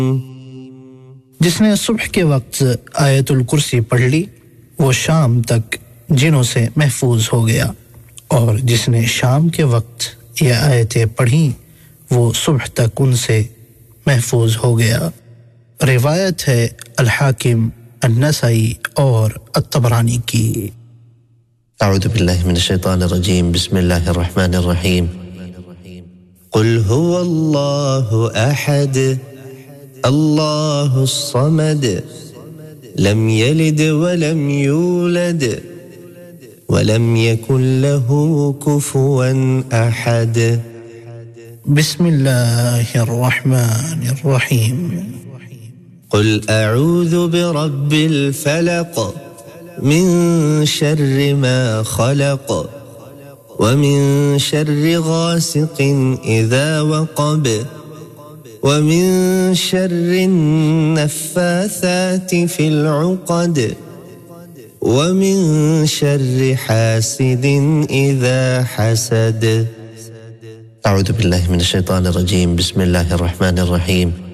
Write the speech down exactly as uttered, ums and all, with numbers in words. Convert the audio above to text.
जिसने सुबह के वक्त आयतुल कुर्सी पढ़ ली वो शाम तक जिनों से महफूज हो गया और जिसने शाम के वक्त ये आयतें पढ़ी वो सुबह तक उनसे महफूज हो गया। रिवायत है अल-हाकिम, अन-नसाई और अत-तबरानी की। अऊज़ु बिल्लाहि मिनश शैतानिर रजीम, बिस्मिल्लाहिर रहमानिर रहीम। कुल हुवल्लाहु अहद, अल्लाहुस समद, लम यलिद वलम यूलद वलम यकुन लहू कुफुवन अहद। बिस्मिल्लाहिर रहमानिर रहीम। कुल अऊज़ु बिरब्बिल फलक, मिन शर्रि मा खलक, व मिन शर्रि गासिकिन इज़ा वक़ब, व मिन शर्रि नफ़्फ़ाथाति फ़िल उक़द, व मिन शर्रि हासिदिन इज़ा हसद। अऊज़ु बिल्लाहि मिनश शैतानिर रजीम, बिस्मिल्लाहिर रहमानिर रहीम।